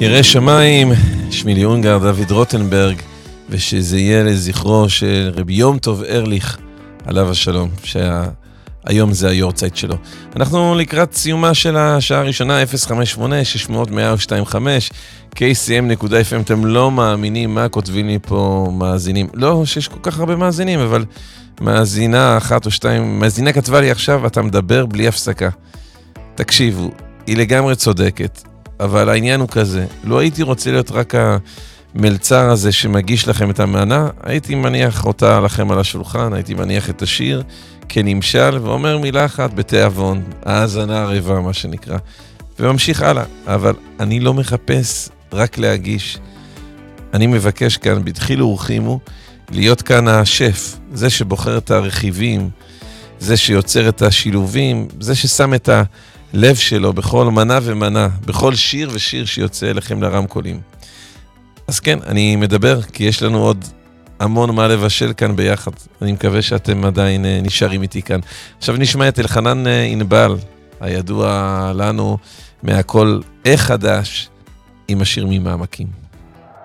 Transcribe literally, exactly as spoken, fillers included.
ירא שמיים, שמי ליאונגר, דוד רוטנברג, ושזה יהיה לזכרו של רבי יום טוב ארליך, עליו השלום, שהיום זה היורצייט שלו. אנחנו לקראת סיומה של השעה הראשונה, אפס חמש שמונה שש מאות מאה ושתיים חמש, קי סי אם נקודה אף אם. אתם לא מאמינים מה כותבים לי פה מאזינים. לא שיש כל כך הרבה מאזינים, אבל מאזינה אחת או שתיים, מאזינה כתבה לי עכשיו, אתה מדבר בלי הפסקה. תקשיבו, היא לגמרי צודקת. אבל העניין הוא כזה, לא הייתי רוצה להיות רק המלצר הזה שמגיש לכם את המענה, הייתי מניח אותה לכם על השולחן, הייתי מניח את השיר כנמשל, ואומר מילה אחת בתיאבון, האזנה הרבע מה שנקרא, וממשיך הלאה. אבל אני לא מחפש רק להגיש, אני מבקש כאן, בדחילו ורחימו, להיות כאן השף, זה שבוחר את הרכיבים, זה שיוצר את השילובים, זה ששם את ה... לב שלו בכל מנה ומנה, בכל שיר ושיר שיוצא אליכם לרמקולים. אז כן, אני מדבר, כי יש לנו עוד המון מה לבשל כאן ביחד. אני מקווה שאתם עדיין נשארים איתי כאן. עכשיו נשמע את אלחנן ענבל, הידוע לנו מהכל איך חדש, עם השיר ממעמקים.